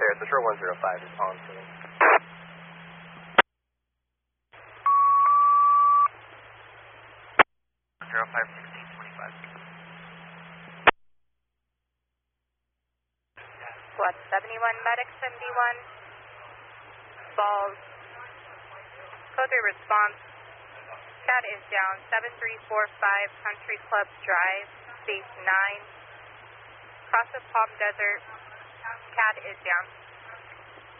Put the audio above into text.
Harris, Metro 105 is on scene. 051625. Squad 71, Medic 71. Balls. Code 3 response. CAD is down 7345 Country Club Drive, space 9. Cross the Palm Desert. CAD is down.